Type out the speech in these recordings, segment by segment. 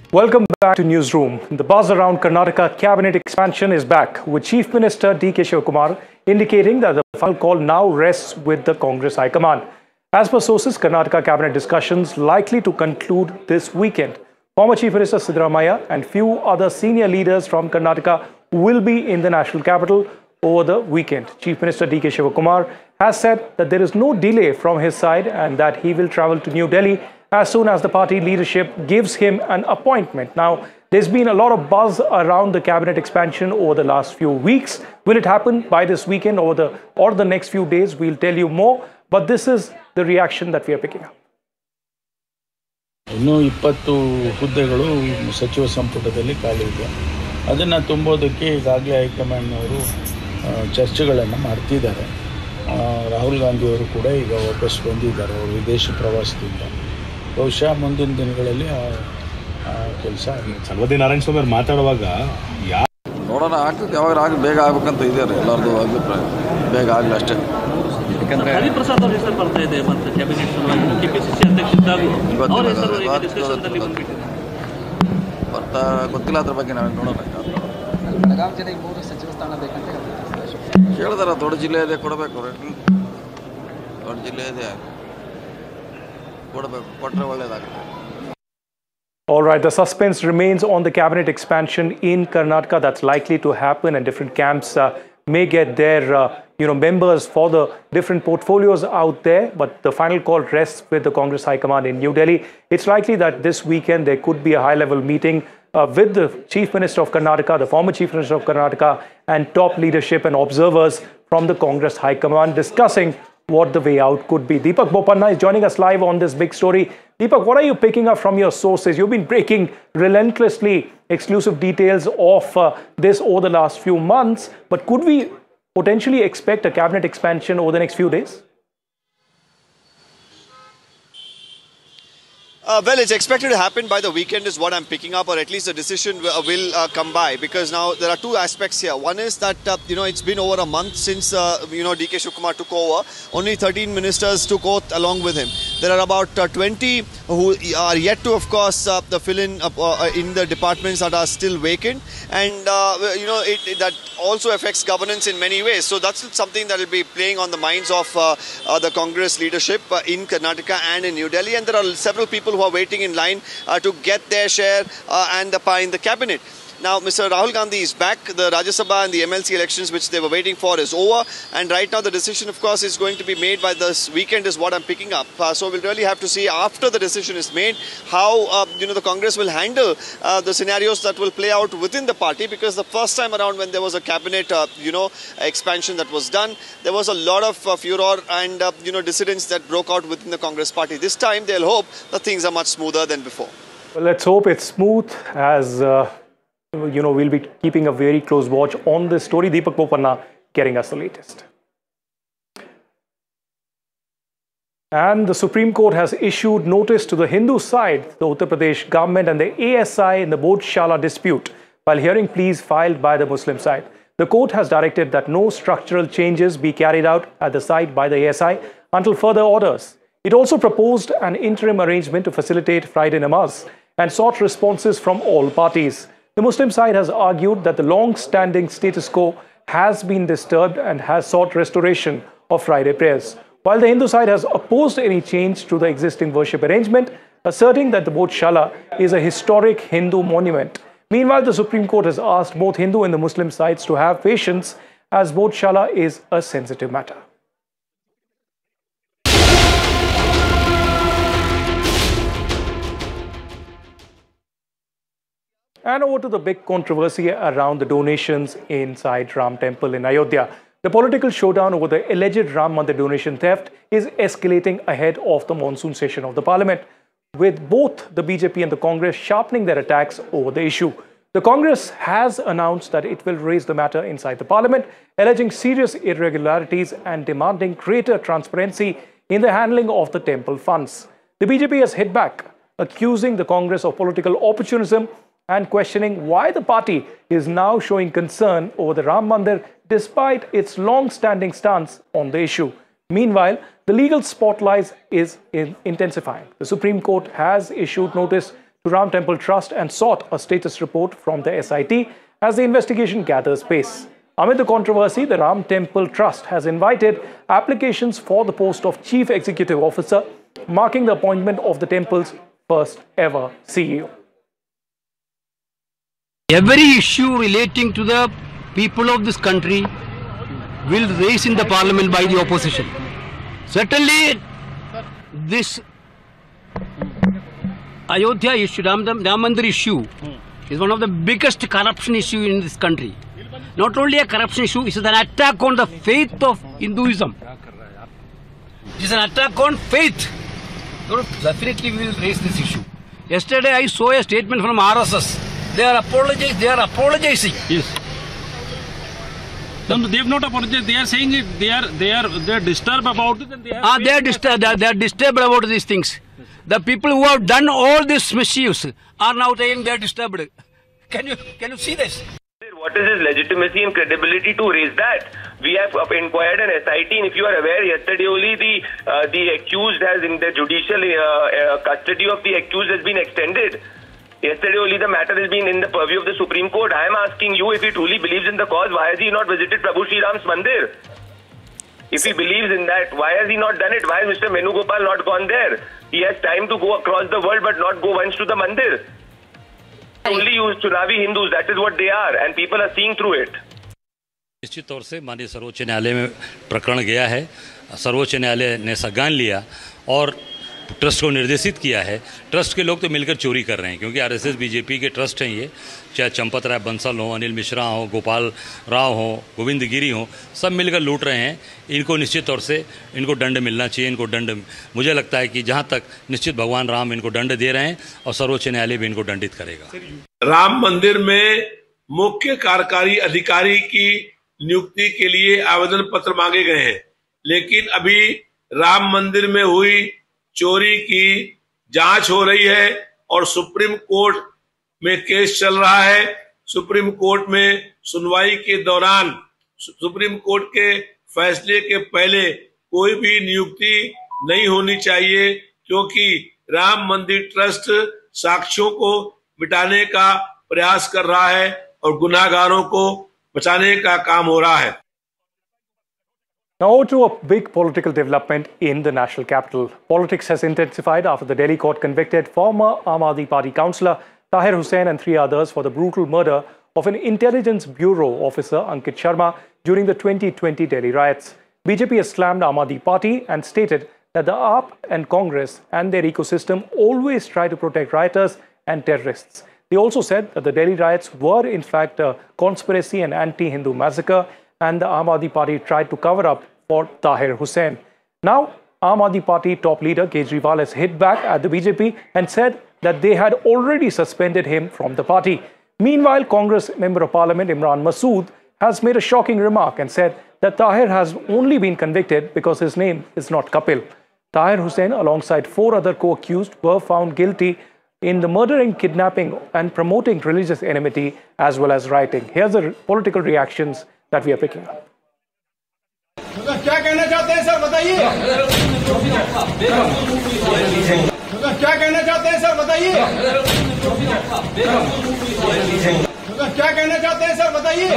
Welcome back to Newsroom. The buzz around Karnataka cabinet expansion is back, with Chief Minister D.K. Shivakumar indicating that the final call now rests with the Congress High Command. As per sources, Karnataka cabinet discussions likely to conclude this weekend. Former Chief Minister Siddaramaiah and few other senior leaders from Karnataka will be in the national capital over the weekend. Chief Minister D.K. Shivakumar has said that there is no delay from his side and that he will travel to New Delhi as soon as the party leadership gives him an appointment. Now, there's been a lot of buzz around the cabinet expansion over the last few weeks. Will it happen by this weekend or the next few days? We'll tell you more. But this is the reaction that we are picking up. ಇನ್ನೂ 20 ಹುದ್ದೆಗಳು ಸಚಿವ ಸಂಪುಟದಲ್ಲಿ ಖಾಲಿ ಇದೆ. ಅದನ್ನು ತುಂಬೋದಕ್ಕೆ ಈಗಾಗಲೇ ಹೈಕಮಾಂಡ್ನವರು ಚರ್ಚೆಗಳನ್ನು ಮಾಡ್ತಿದ್ದಾರೆ. ರಾಹುಲ್ ಗಾಂಧಿ ಅವರು ಕೂಡ ಈಗ ವಾಪಸ್ ಬಂದಿದ್ದಾರೆ ಅವರು ವಿದೇಶಿ ಪ್ರವಾಸದಿಂದ. ಬಹುಶಃ ಮುಂದಿನ ದಿನಗಳಲ್ಲಿ ಕೆಲಸ ಸರ್ವದಿ ನಾರಾಯಣ ಸ್ವಾಮಿ ಅವರು ಮಾತಾಡುವಾಗ ನೋಡೋಣ, ಆಗ್ತದೆ ಯಾವಾಗ ಬೇಗ ಆಗ್ಬೇಕಂತ ಇದ್ದಾರೆ ಎಲ್ಲರದು ಅಭಿಪ್ರಾಯ. ಬೇಗ ಆಗಲಿ ಅಷ್ಟೇ. ಯಾಕಂದರೆ ಹರಿಪ್ರಸಾದ್ ಅವ್ರ ಹೆಸರು ಬರ್ತಾ ಇದೆ ಮತ್ತು ಕ್ಯಾಬಿನೆಟ್ ಸಲುವಾಗಿ ಕೆಪಿಸಿಸಿ ಅಧ್ಯಕ್ಷರಾಗೂ ಅವ್ರ ಹೆಸರು ಈಗ ಡಿಸ್ಕಷನ್ನಲ್ಲಿ ಬರ್ತಾ ಗೊತ್ತಿಲ್ಲ. ಅದ್ರ ಬಗ್ಗೆ ನಾವು ನೋಡೋಣ. ಬೆಳಗಾವಿ ಜಿಲ್ಲೆಗೆ 3 ಸಚಿವ ಸ್ಥಾನ ಬೇಕಂತ ಕೇಳಿದಾರ. ದೊಡ್ಡ ಜಿಲ್ಲೆ ಇದೆ, ಕೊಡಬೇಕು. ದೊಡ್ಡ ಜಿಲ್ಲೆ ಇದೆ, ಕೊಡಬೇಕು. ಕೊಟ್ಟರೆ ಒಳ್ಳೆಯದಾಗುತ್ತೆ. All right, the suspense remains on the cabinet expansion in Karnataka. That's likely to happen, and different camps may get their members for the different portfolios out there. But the final call rests with the Congress High Command in New Delhi. It's likely that this weekend there could be a high-level meeting with the Chief Minister of Karnataka, the former Chief Minister of Karnataka, and top leadership and observers from the Congress High Command discussing what the way out could be. Deepak Bopanna is joining us live on this big story. Deepak, what are you picking up from your sources? You've been breaking relentlessly exclusive details of this over the last few months, but could we potentially expect a cabinet expansion over the next few days? Well, it's expected to happen by the weekend is what I'm picking up, or at least the decision will come by, because now there are two aspects here. One is that, it's been over a month since, D.K. Shivakumar took over. Only 13 ministers took oath along with him. There are about 20 who are yet to, of course, fill in the departments that are still vacant. And, that also affects governance in many ways. So that's something that will be playing on the minds of the Congress leadership in Karnataka and in New Delhi. And there are several people who are waiting in line to get their share and the pie in the cabinet. Now, Mr. Rahul Gandhi is back. The Rajya Sabha and the MLC elections, which they were waiting for, is over. And right now, the decision, of course, is going to be made by this weekend, is what I'm picking up. So we'll really have to see after the decision is made how, the Congress will handle the scenarios that will play out within the party. Because the first time around when there was a cabinet, expansion that was done, there was a lot of furor and, dissidents that broke out within the Congress party. This time, they'll hope that things are much smoother than before. Well, let's hope it's smooth as... we'll be keeping a very close watch on this story. Deepak Bopanna getting us the latest. And the Supreme Court has issued notice to the Hindu side, the Uttar Pradesh government and the ASI in the Bodhshala dispute, while hearing pleas filed by the Muslim side. The court has directed that no structural changes be carried out at the site by the ASI until further orders. It also proposed an interim arrangement to facilitate Friday namaz and sought responses from all parties. The Muslim side has argued that the long-standing status quo has been disturbed and has sought restoration of Friday prayers, while the Hindu side has opposed any change to the existing worship arrangement, asserting that the Bodhshala is a historic Hindu monument. Meanwhile, the Supreme Court has asked both Hindu and the Muslim sides to have patience, as Bodhshala is a sensitive matter. And over to the big controversy around the donations inside Ram Temple in Ayodhya. The political showdown over the alleged Ram Mandir donation theft is escalating ahead of the monsoon session of the parliament, with both the BJP and the Congress sharpening their attacks over the issue. The Congress has announced that it will raise the matter inside the parliament, alleging serious irregularities and demanding greater transparency in the handling of the temple funds. The BJP has hit back, accusing the Congress of political opportunism and questioning why the party is now showing concern over the Ram Mandir despite its long-standing stance on the issue. Meanwhile, the legal spotlight is intensifying. The Supreme Court has issued notice to Ram Temple Trust and sought a status report from the SIT as the investigation gathers pace. Amid the controversy, the Ram Temple Trust has invited applications for the post of Chief Executive Officer, marking the appointment of the temple's first ever CEO. Every issue relating to the people of this country will raise in the parliament by the opposition. Certainly, this Ayodhya issue, Ram Mandir issue, is one of the biggest corruption issue in this country. Not only a corruption issue, it is an attack on the faith of Hinduism. It is an attack on faith. So definitely we will raise this issue. Yesterday I saw a statement from RSS. They are apologizing. Yes. No, they have not apologized. They are saying it. They are disturbed about it, and they have. They are disturbed about these things. The people who have done all this misuse are now saying they are disturbed. Can you see this? What is his legitimacy and credibility to raise that? We have inquired an SIT, and if you are aware, yesterday only the accused has in the judicial custody of the accused has been extended. Yesterday only the matter has been in the purview of the Supreme Court. I am asking you, if he truly believes in the cause, why has he not visited Prabhu Sri Ram's Mandir? If he believes in that, why has he not done it? Why has Mr. Venugopal not gone there? He has time to go across the world but not go once to the Mandir. Only use Chunavi Hindus, that is what they are, and people are seeing through it. निश्चित तौर से माननीय सर्वोच्च न्यायालय में प्रकरण गया है। सर्वोच्च न्यायालय ने संज्ञान लिया और ट्रस्ट को निर्देशित किया है। ट्रस्ट के लोग तो मिलकर चोरी कर रहे हैं, क्योंकि आरएसएस बीजेपी के ट्रस्ट हैं ये, चाहे चंपत राय बंसल हो, अनिल मिश्रा हो, गोपाल राव हो, गोविंद गिरी हो, सब मिलकर लूट रहे हैं। इनको निश्चित तौर से इनको दंड मिलना चाहिए। इनको दंड, मुझे लगता है कि जहाँ तक निश्चित भगवान राम इनको दंड दे रहे हैं और सर्वोच्च न्यायालय भी इनको दंडित करेगा। राम मंदिर में मुख्य कार्यकारी अधिकारी की नियुक्ति के लिए आवेदन पत्र मांगे गए हैं, लेकिन अभी राम मंदिर में हुई चोरी की जांच हो रही है और सुप्रीम कोर्ट में केस चल रहा है। सुप्रीम कोर्ट में सुनवाई के दौरान सुप्रीम कोर्ट के फैसले के पहले कोई भी नियुक्ति नहीं होनी चाहिए, क्योंकि राम मंदिर ट्रस्ट साक्ष्यों को मिटाने का प्रयास कर रहा है और गुनाहगारों को बचाने का काम हो रहा है। Now to a big political development in the national capital. Politics has intensified after the Delhi court convicted former Aam Aadmi Party councillor Tahir Hussain and 3 others for the brutal murder of an Intelligence Bureau officer Ankit Sharma during the 2020 Delhi riots. BJP has slammed Aam Aadmi Party and stated that the AAP and Congress and their ecosystem always try to protect rioters and terrorists. They also said that the Delhi riots were in fact a conspiracy and anti-Hindu massacre, and the Aam Aadmi Party tried to cover up for Tahir Hussain. Now, Aam Aadmi Party top leader Kejriwal has hit back at the BJP and said that they had already suspended him from the party. Meanwhile, Congress Member of Parliament Imran Masood has made a shocking remark and said that Tahir has only been convicted because his name is not Kapil. Tahir Hussain, alongside 4 other co-accused, were found guilty in the murdering, kidnapping and promoting religious enmity as well as rioting. Here's the political reactions that we are picking up. क्या कहना चाहते हैं sir, बताइए। क्या कहना चाहते हैं sir, बताइए। क्या कहना चाहते हैं सर, बताइए।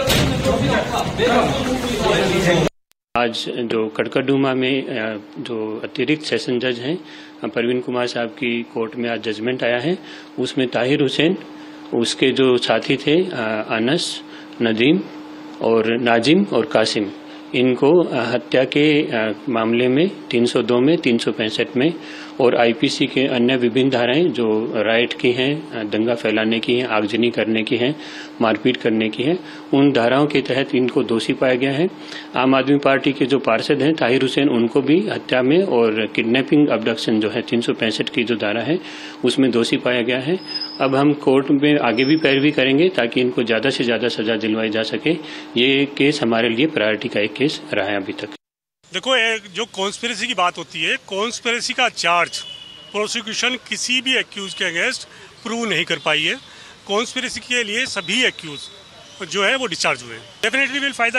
आज जो कड़कड़डूमा में जो अतिरिक्त सेशन जज हैं परवीन कुमार साहब की कोर्ट में आज जजमेंट आया है, उसमें ताहिर हुसैन, उसके जो साथी थे अनस, नदीम और नाजिम और कासिम, इनको हत्या के मामले में 302 में, 365 में और आईपीसी के अन्य विभिन्न धाराएं जो राइट की हैं, दंगा फैलाने की हैं, आगजनी करने की हैं, मारपीट करने की हैं, उन धाराओं के तहत इनको दोषी पाया गया है। आम आदमी पार्टी के जो पार्षद हैं ताहिर हुसैन, उनको भी हत्या में और किडनैपिंग अबडक्शन जो है 365 की जो धारा है उसमें दोषी पाया गया है। अब हम कोर्ट में आगे भी पैरवी करेंगे ताकि इनको ज्यादा से ज्यादा सजा दिलवाई जा सके। ये केस हमारे लिए प्रायोरिटी का एक केस रहा है अभी तक। देखो, जो कॉन्स्पिरेसी की बात होती है, कॉन्स्पिरेसी का चार्ज प्रोसिक्यूशन किसी भी एक्यूज के अगेंस्ट प्रूव नहीं कर पाई है। कॉन्स्पिरेसी के लिए सभी एक्यूज जो है वो डिस्चार्ज हुए। Definitely will file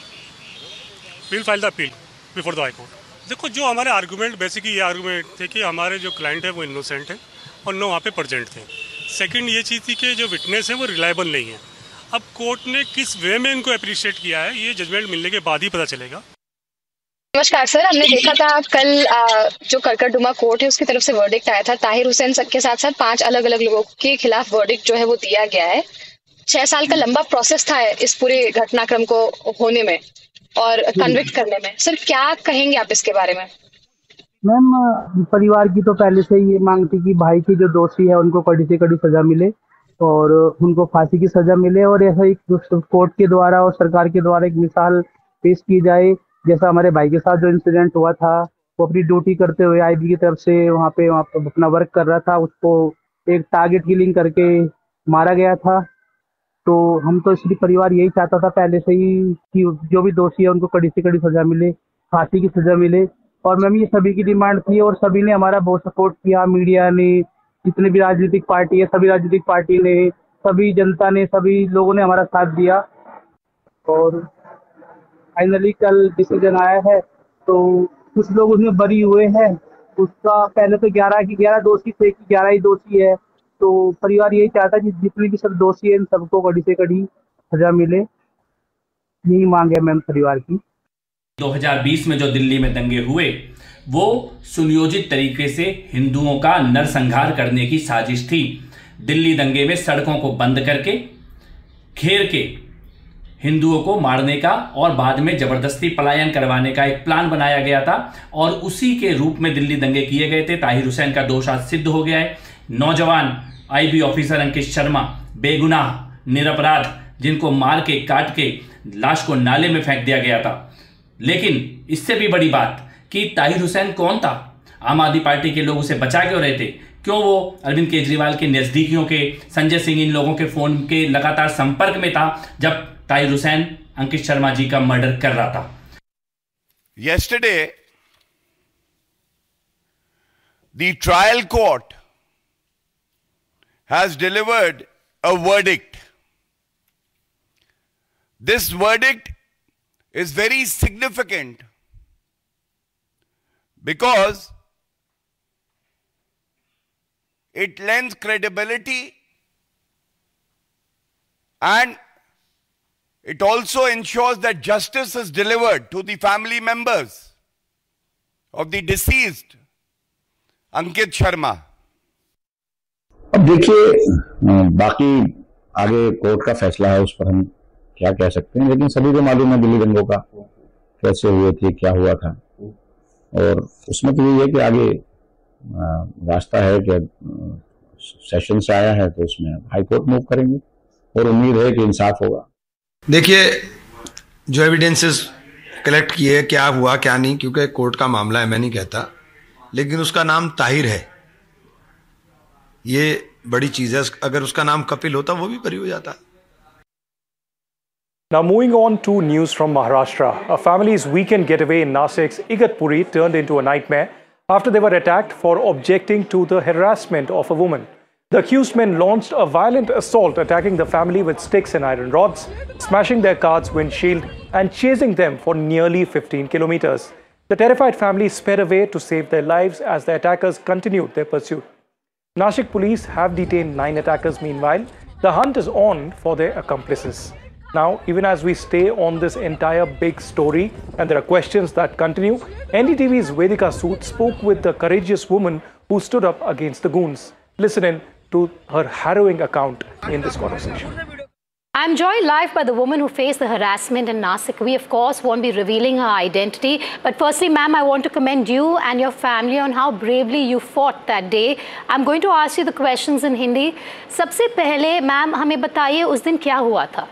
the appeal before the high court. देखो, जो हमारे आर्गूमेंट बेसिकली ये आर्गूमेंट थे कि हमारे जो क्लाइंट है वो इनोसेंट है और 9 वहाँ पे प्रेजेंट थे। सेकंड ये चीज़ थी कि जो विटनेस है वो रिलायबल नहीं है। अब कोर्ट ने किस वे में इनको अप्रिशिएट किया है ये जजमेंट मिलने के बाद ही पता चलेगा। नमस्कार सर, हमने देखा था कल जो करकटडुमा कोर्ट है उसकी तरफ से वर्डिक्ट आया था। ताहिर हुसैन के साथ साथ 5 अलग अलग लोगों के खिलाफ वर्डिक्ट जो है वो दिया गया है। 6 साल का लंबा प्रोसेस था इस पूरे घटनाक्रम को होने में और कन्विक्ट करने में। सर क्या कहेंगे आप इसके बारे में? मैम, परिवार की तो पहले से ये मांग थी कि भाई की जो दोषी है उनको कड़ी से कड़ी सजा मिले और उनको फांसी की सजा मिले और ऐसा एक कोर्ट के द्वारा और सरकार के द्वारा एक मिसाल पेश की जाए। जैसा हमारे भाई के साथ जो इंसिडेंट हुआ था, वो अपनी ड्यूटी करते हुए आईबी की तरफ से वहाँ पे अपना वर्क कर रहा था, उसको एक टारगेट किलिंग करके मारा गया था। तो हम तो इसलिए परिवार यही चाहता था पहले से ही कि जो भी दोषी है उनको कड़ी से कड़ी सजा मिले, फांसी की सजा मिले। और मैम ये सभी की डिमांड थी और सभी ने हमारा बहुत सपोर्ट किया। मीडिया ने, जितने भी राजनीतिक पार्टी है, सभी राजनीतिक पार्टी ने, सभी जनता ने, सभी लोगों ने हमारा साथ दिया और फाइनली कल डिसीजन आया है। तो कुछ लोग उसमें बरी हुए हैं। उसका पहले तो 11 दोषी थे कि 11 ही दोषी है। तो परिवार यही चाहता है कि जितने भी सब दोषी है इन सबको कड़ी से कड़ी सजा मिले, यही मांग है मैम परिवार की। 2020 में जो दिल्ली में दंगे हुए वो सुनियोजित तरीके से हिंदुओं का नरसंहार करने की साजिश थी। दिल्ली दंगे में सड़कों को बंद करके घेर के हिंदुओं को मारने का और बाद में जबरदस्ती पलायन करवाने का एक प्लान बनाया गया था और उसी के रूप में दिल्ली दंगे किए गए थे। ताहिर हुसैन का दोष आज सिद्ध हो गया है। नौजवान आईबी ऑफिसर अंकित शर्मा बेगुनाह निरपराध, जिनको मार के काट के लाश को नाले में फेंक दिया गया था। लेकिन इससे भी बड़ी बात कि ताहिर हुसैन कौन था? आम आदमी पार्टी के लोग उसे बचा क्यों रहे थे? क्यों वो अरविंद केजरीवाल के नजदीकियों के, संजय सिंह, इन लोगों के फोन के लगातार संपर्क में था जब ताहिर हुसैन अंकित शर्मा जी का मर्डर कर रहा था? Yesterday, the trial court has delivered a verdict. This verdict is very significant because it lends credibility and it also ensures that justice is delivered to the family members of the deceased Ankit Sharma. अब देखिए, बाकी आगे court का फैसला है, उस पर हम क्या कह सकते हैं, लेकिन सभी को मालूम है दिल्ली दंगों का कैसे हुए थे, क्या हुआ था। और उसमें तो यही है कि आगे रास्ता है कि सेशन से आया है तो उसमें हाई कोर्ट मूव करेंगे और उम्मीद है कि इंसाफ होगा। देखिए, जो एविडेंसेस कलेक्ट किए, क्या हुआ क्या नहीं, क्योंकि कोर्ट का मामला है, मैं नहीं कहता, लेकिन उसका नाम ताहिर है, ये बड़ी चीज है। अगर उसका नाम कपिल होता वो भी बरी हो जाता। Now moving on to news from Maharashtra. A family's weekend getaway in Nasik's Igatpuri turned into a nightmare after they were attacked for objecting to the harassment of a woman. The accused men launched a violent assault, attacking the family with sticks and iron rods, smashing their car's windshield and chasing them for nearly 15 kilometers. The terrified family sped away to save their lives as the attackers continued their pursuit. Nashik police have detained 9 attackers meanwhile. The hunt is on for their accomplices. Now, even as we stay on this entire big story and there are questions that continue, NDTV's Vedika Sood spoke with the courageous woman who stood up against the goons. Listen in to her harrowing account in this conversation. I'm joined live by the woman who faced the harassment in Nasik. We, of course, won't be revealing her identity. But firstly, ma'am, I want to commend you and your family on how bravely you fought that day. I'm going to ask you the questions in Hindi. सबसे पहले, ma'am, हमें बताइए उस दिन क्या हुआ था?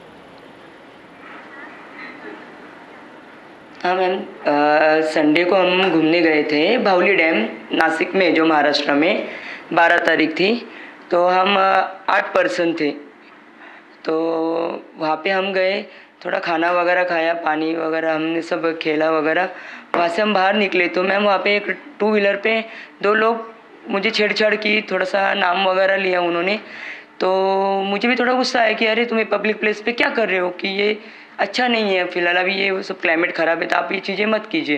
हाँ मैम, संडे को हम घूमने गए थे बाहुली डैम नासिक में, जो महाराष्ट्र में 12 तारीख थी। तो हम 8 पर्सन थे। तो वहाँ पे हम गए, थोड़ा खाना वगैरह खाया, पानी वगैरह, हमने सब खेला वगैरह। वहाँ से हम बाहर निकले तो मैम वहाँ पे एक 2 व्हीलर पे 2 लोग मुझे छेड़छाड़ की, थोड़ा सा नाम वगैरह लिया उन्होंने। तो मुझे भी थोड़ा गुस्सा आया कि अरे तुम्हें पब्लिक प्लेस पे क्या कर रहे हो, कि ये अच्छा नहीं है, फिलहाल अभी ये सब क्लाइमेट ख़राब है तो आप ये चीज़ें मत कीजिए।